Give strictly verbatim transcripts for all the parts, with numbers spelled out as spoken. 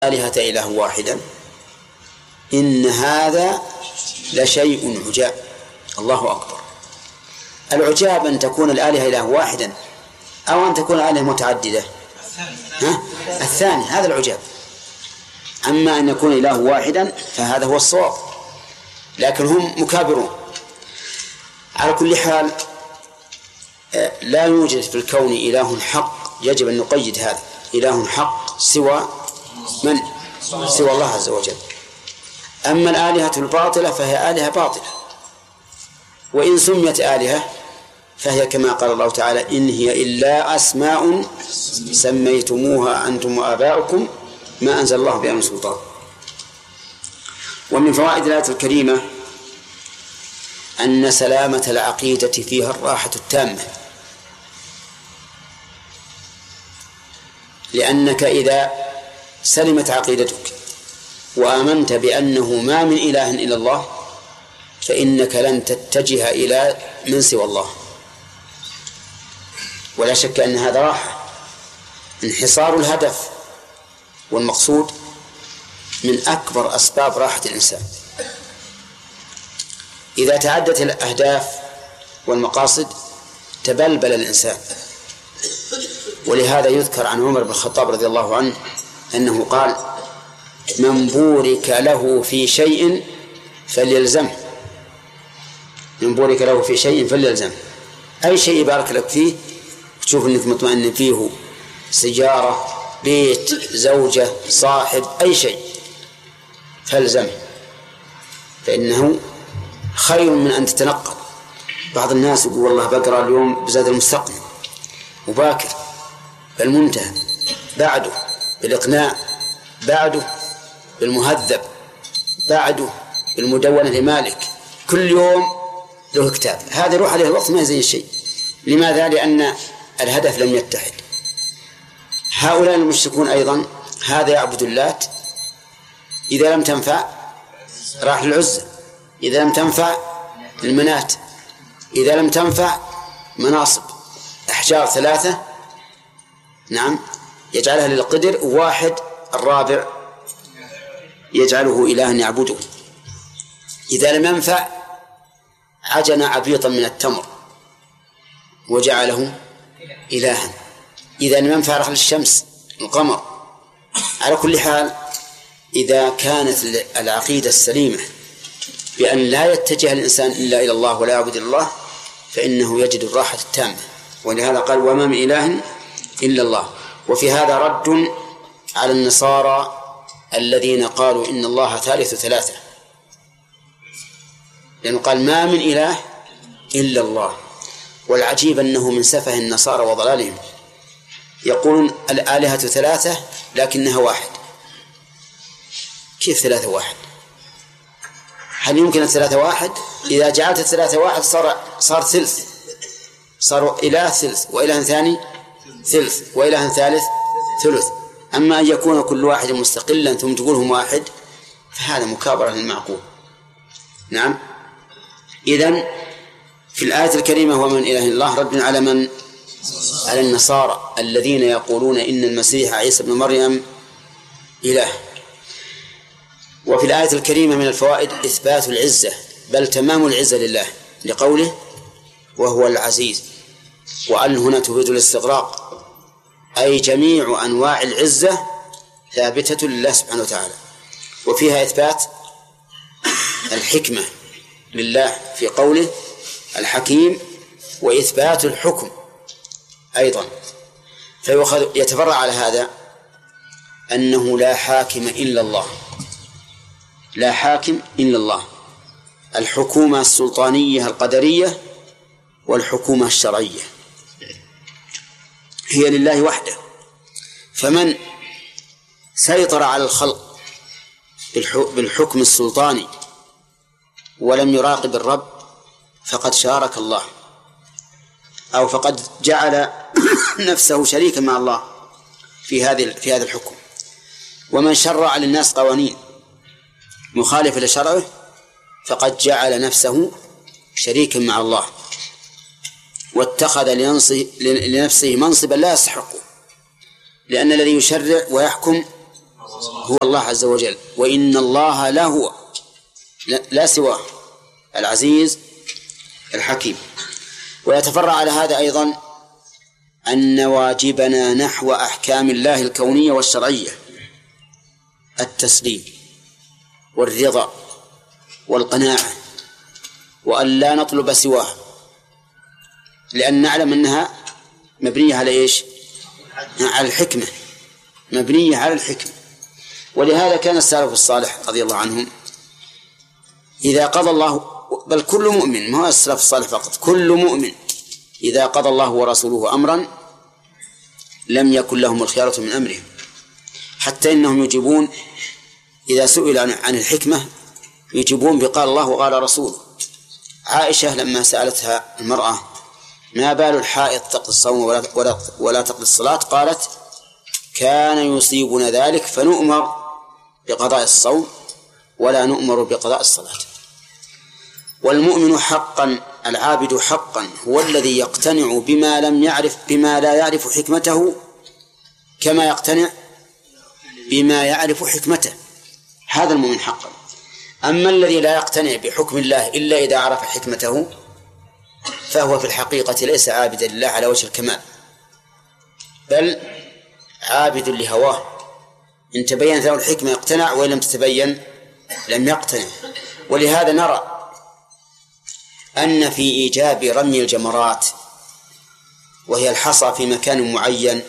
آلهة إله واحدا إن هذا لشيء عجاب. الله أكبر. العجاب أن تكون الآلهة إله واحدا أو أن تكون الآلهة متعددة. ها؟ الثاني هذا العجاب. أما أن يكون إله واحدا فهذا هو الصواب، لكن هم مكابرون. على كل حال لا يوجد في الكون إله حق، يجب أن نقيد هذا، إله حق سوى من؟ سوى الله عز وجل. أما الآلهة الباطلة فهي آلهة باطلة، وإن سميت آلهة فهي كما قال الله تعالى: إن هي إلا أسماء سميتموها أنتم وآباؤكم ما أنزل الله بها من سلطان. ومن فوائد الآية الكريمة أن سلامة العقيدة فيها الراحة التامة، لأنك إذا سلمت عقيدتك وآمنت بأنه ما من إله إلا الله فإنك لن تتجه إلى من سوى الله، ولا شك أن هذا راحة. انحصار الهدف والمقصود من أكبر أسباب راحة الإنسان. إذا تعدت الأهداف والمقاصد تبلبل الإنسان. ولهذا يذكر عن عمر بن الخطاب رضي الله عنه أنه قال: من بورك له في شيء فليلزمه. من بورك له في شيء فليلزمه، أي شيء يبارك لك فيه تشوف أنك مطمئن فيه، سيارة، بيت، زوجة، صاحب، أي شيء فالزمه، فإنه خير من أن تتنقل. بعض الناس يقول: والله بقرأ اليوم بزاد المستقنع وباكر بالمنتهى، بعده بالإقناع، بعده بالمهذب، بعده بالمدونة لمالك، كل يوم له كتاب. هذا يروح عليه الوقت ما يزين شيء. لماذا؟ لأن الهدف لم يتحد. هؤلاء المشركون أيضا هذا يعبد اللات، إذا لم تنفع راح للعزة، إذا لم تنفع المنات، إذا لم تنفع مناصب، أحجار ثلاثة نعم يجعلها للقدر، وواحد الرابع يجعله إلها يعبده. إذا لم ينفع عجن عبيطا من التمر وجعله إلها، إذا لم ينفع رحل الشمس القمر. على كل حال إذا كانت العقيدة السليمة بأن لا يتجه الإنسان إلا إلى الله ولا يعبد الله فإنه يجد الراحة التامة. ولهذا قال: وما من إله إلا الله. وفي هذا رد على النصارى الذين قالوا إن الله ثالث ثلاثة، لأنه قال: ما من إله إلا الله. والعجيب أنه من سفه النصارى وضلالهم، يقولون الآلهة ثلاثة لكنها واحد. كيف ثلاثة واحد؟ هل يمكن الثلاثة واحد؟ إذا جعلت الثلاثة واحد صار صار ثلث، صار إله ثلث، وإله ثاني ثلث، وإله ثالث ثلث. أما أن يكون كل واحد مستقلا ثم تقولهم واحد فهذا مكابرة للمعقول. نعم. إذن في الآية الكريمة ومن إله الله رد على من؟ على النصارى الذين يقولون إن المسيح عيسى بن مريم إله. وفي الآية الكريمة من الفوائد إثبات العزة، بل تمام العزة لله، لقوله: وهو العزيز. وأن هنا تفيد الاستغراق، أي جميع أنواع العزة ثابتة لله سبحانه وتعالى. وفيها إثبات الحكمة لله في قوله الحكيم، وإثبات الحكم أيضا. فيتفرع على هذا أنه لا حاكم إلا الله، لا حاكم إلا الله. الحكومة السلطانية القدرية والحكومة الشرعية هي لله وحده. فمن سيطر على الخلق بالحكم السلطاني ولم يراقب الرب فقد شارك الله، أو فقد جعل نفسه شريكا مع الله في هذه في هذا الحكم. ومن شرع للناس قوانين مخالفة لشرعه فقد جعل نفسه شريكا مع الله، واتخذ لنفسه منصبا لا يستحقه، لأن الذي يشرع ويحكم هو الله عز وجل، وإن الله لهو لا سواه العزيز الحكيم. ويتفرع على هذا أيضا أن واجبنا نحو أحكام الله الكونية والشرعية التسليم والرضا والقناعة، وأن لا نطلب سواه، لأن نعلم أنها مبنية على إيش؟ على الحكمة، مبنية على الحكمة. ولهذا كان السلف الصالح رضي الله عنهم إذا قضى الله، بل كل مؤمن، ما هو السلف الصالح فقط، كل مؤمن إذا قضى الله ورسوله أمرا لم يكن لهم الخيارة من أمرهم، حتى إنهم يجيبون إذا سئل عن الحكمة يجيبون بقال الله وقال رسوله. عائشة لما سألتها المرأة ما بال الحائض تقضي الصوم ولا, ولا, ولا تقضي الصلاة، قالت كان يصيبنا ذلك فنؤمر بقضاء الصوم ولا نؤمر بقضاء الصلاة. والمؤمن حقا العابد حقا هو الذي يقتنع بما لم يعرف بما لا يعرف حكمته كما يقتنع بما يعرف حكمته، هذا المؤمن حقا. أما الذي لا يقتنع بحكم الله إلا إذا عرف حكمته فهو في الحقيقة ليس عابدا لله على وجه الكمال، بل عابد لهواه. إن تبين له الحكمة يقتنع، وإن لم تتبين لم يقتنع. ولهذا نرى أن في إيجاب رمي الجمرات وهي الحصى في مكان معين،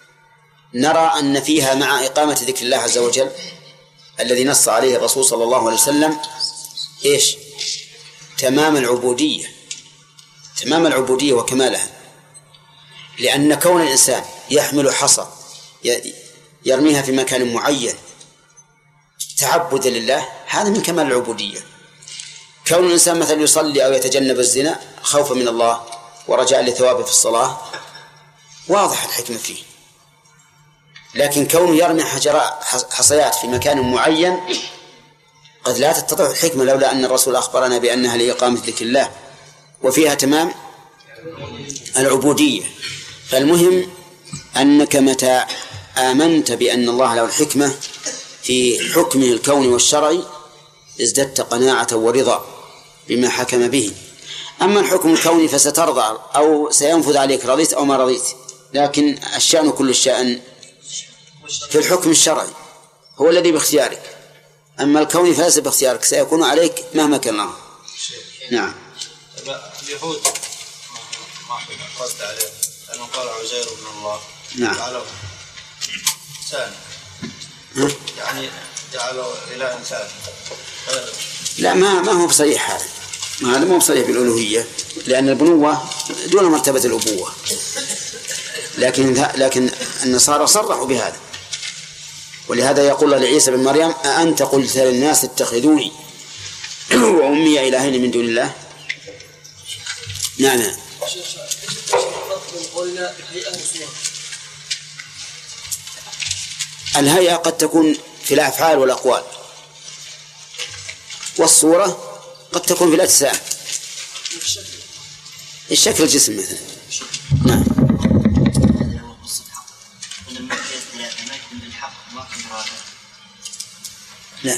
نرى أن فيها مع إقامة ذكر الله عز وجل الذي نص عليه الرسول صلى الله عليه وسلم إيش؟ تمام العبودية، تمام العبودية وكمالها. لأن كون الإنسان يحمل حصى يرميها في مكان معين تعبدا لله هذا من كمال العبودية. كون الإنسان مثلا يصلي أو يتجنب الزنا خوفا من الله ورجاء لثوابه في الصلاة واضح الحكمة فيه. لكن كونه يرمي حجرات حصيات في مكان معين قد لا تتضح الحكمة، لولا أن الرسول أخبرنا بأنها لإقامة ذكر الله وفيها تمام العبودية. فالمهم أنك متى آمنت بأن الله له الحكمة في حكمه الكوني والشرعي ازددت قناعة ورضا بما حكم به. أما الحكم الكوني فسترضى أو سينفذ عليك رضيت أو ما رضيت، لكن الشأن كل الشأن في الحكم الشرعي هو الذي باختيارك. أما الكوني فليس باختيارك، سيكون عليك مهما كان الله. نعم. اليهود ما قصد عليه أنه قال عزير بن الله. نعم. جعله ثاني، يعني جعله إله ثاني. لا ما ما هو بصريح هذا، هذا مو بصريح بالألوهية، لأن البنوة دون مرتبة الأبوة. لكن لكن النصارى صرحوا بهذا، ولهذا يقول لعيسى بن مريم أأنت قلت للناس اتخذوني وأمي إلهين من دون الله. نعم. الهيئة قد تكون في الأفعال والأقوال، والصورة قد تكون في الأجسام، الشكل الجسم مثلا. نعم. لا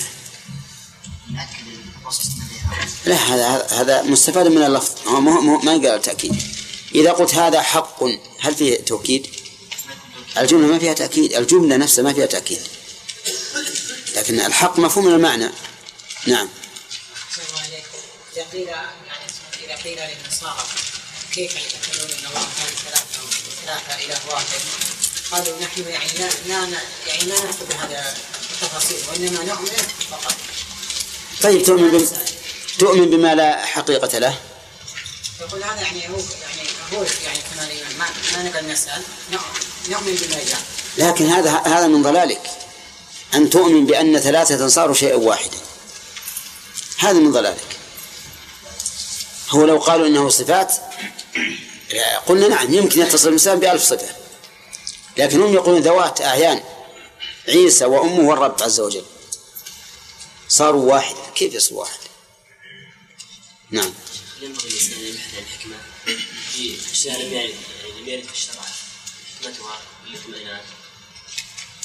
لا هذا هذا مستفاد من اللفظ، ما قال تأكيد. إذا قلت هذا حق هل فيه توكيد؟ الجملة ما فيها تأكيد، الجملة نفسها ما فيها تأكيد، لكن الحق مفهوم من المعنى. نعم. إذا قيل إذا قيل للنصارى كيف يقولون إن الله كان ثلاثة ثلاثة إله واحد، قالوا نحن يعني لا يعني لا نأخذ هذا التفاصيل وإنما نؤمن فقط. طيب تؤمن بم... تؤمن بما لا حقيقة له؟ يقول هذا يعني هو يعني هو يعني كماليا ما ما نقدر نسأل نؤمن بما جاء. لكن هذا هذا من ضلالك أن تؤمن بأن ثلاثة صاروا شيئا واحدا، هذا من ضلالك. هو لو قالوا إنه صفات قلنا نعم يمكن يتصل الإنسان بألف صفة، لكن هم يقولون ذوات أعيان، عيسى وأمه والرب عز وجل صاروا واحد، كيف يصير واحد؟ نعم. ينبغي الإنسان أن يبحث عن الحكمة في أشياء لم يعرف، يعني لم يعرف الشرع حكمتها الاطمئنان.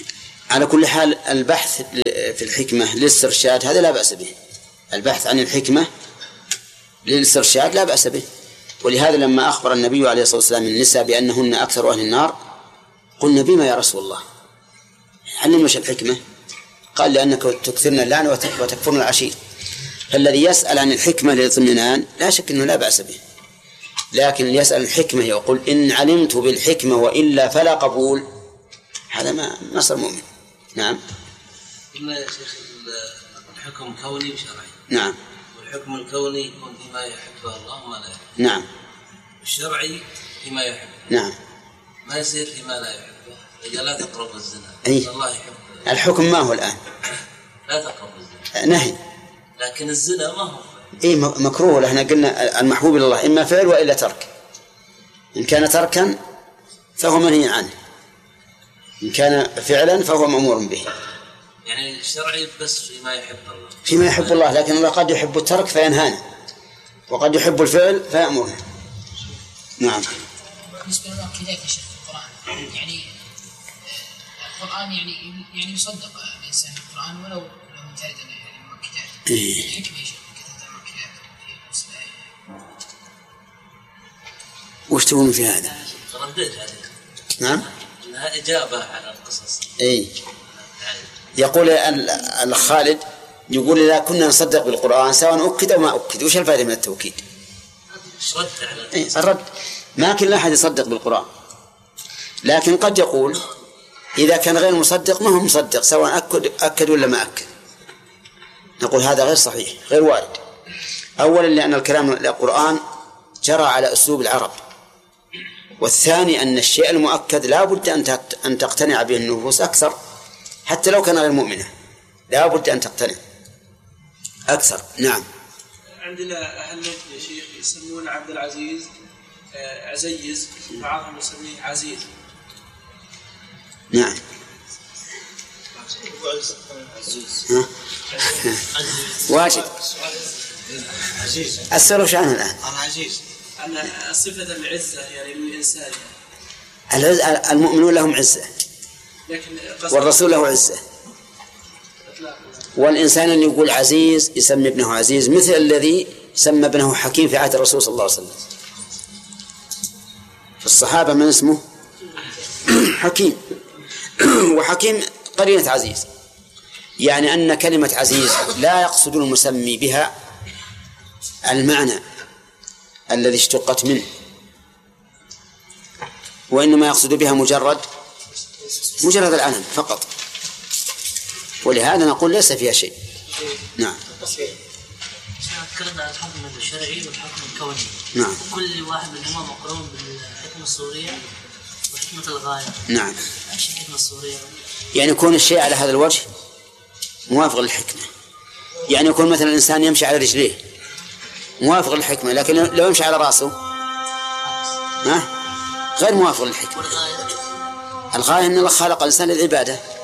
على كل حال البحث في الحكمة للاسترشاد هذا لا بأس به، البحث عن الحكمة للاسترشاد لا بأس به. ولهذا لما أخبر النبي عليه الصلاة والسلام النساء بأنهن أكثر أهل النار قلنا بما يا رسول الله؟ علمنا وش الحكمة؟ قال لأنك تكثرن اللعن وتكفرن العشير. فالذي يسأل عن الحكمة للاطمئنان لا شك أنه لا بأس به، لكن يسأل الحكمة يقول إن علمت بالحكمة وإلا فلا قبول، هذا ما ما صار مؤمن. نعم. قلنا يا شيخ الحكم كوني وشرعي. نعم. والحكم الكوني يكون فيما يحبه الله وما لا يحبه. نعم. الشرعي فيما يحبه. نعم. ما يصير فيما لا يحبه. إذا لا تقربوا الزنا. أي. الله يحبه. الحكم ما هو الآن؟ لا تقربوا الزنا. نهي. لكن الزنا ما هو. إيه مكروه. احنا قلنا المحبوب إلى الله إما فعل وإلا ترك. إن كان تركا فهو منهي عنه، إن كان فعلا فهو مأمور به. يعني الشرعي بس فيما يحب الله. فيما يحب الله، لكن الله قد يحب الترك فينهانا، وقد يحب الفعل فيأمرنا. نعم. بالنسبة للمؤكدات يا شيخ القرآن، يعني القرآن يعني يعني يصدق الإنسان القرآن ولو لم ترد يعني المؤكدات. الحكمة يا شيخ كثرة المؤكدات بالنسبة وش تقولون في هذا؟ رديت هذه. نعم. إنها إجابة على القصص. إيه. يقول الخالد يقول إذا كنا نصدق بالقرآن سواء أكد أو ما أكد وش الفائدة من التوكيد؟ رد على إيه الرد. ما كل أحد يصدق بالقرآن، لكن قد يقول إذا كان غير مصدق ما هو مصدق سواء أكد أكد ولا ما أكد. نقول هذا غير صحيح، غير وارد. أولا لأن الكلام القرآن جرى على أسلوب العرب، والثاني أن الشيء المؤكد لا بد أن تقتنع به النفوس أكثر حتى لو كان غير مؤمنة، لا بد أن تقتنع أكثر. نعم. عندنا أهل نجد يا شيخ يسمون عبد العزيز عزيز، بعضهم يسميه عزيز. نعم. واجد. أسأل وش عنه الآن؟ عزيز. أن صفة العزة يعني للإنسان. المؤمنون لهم عزة والرسول له عزة، والإنسان اللي يقول عزيز يسمي ابنه عزيز، مثل الذي سمى ابنه حكيم في عهد الرسول صلى الله عليه وسلم. في الصحابة من اسمه حكيم، وحكيم قرينة عزيز، يعني أن كلمة عزيز لا يقصد المسمي بها المعنى الذي اشتقت منه، وإنما يقصد بها مجرد مجرد العلم فقط، ولهذا نقول ليس فيها شيء. نعم. تكلمنا عن الحكم الشرعي والحكم الكوني. نعم. كل واحد منهما مقرون بالحكمة الصورية وحكمة الغاية. نعم. ايش الحكمة الصورية؟ يعني يكون الشيء على هذا الوجه موافق للحكمة، يعني يكون مثلا الإنسان يمشي على رجليه موافق للحكمة، لكن لو يمشي على رأسه ها غير موافق للحكمة. الغاية أن الله خلق الإنسان للعبادة،